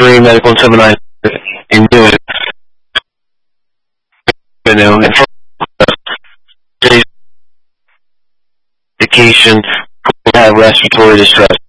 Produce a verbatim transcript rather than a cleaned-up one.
three medical and seven nine and do it. You know, and for medication, have respiratory distress.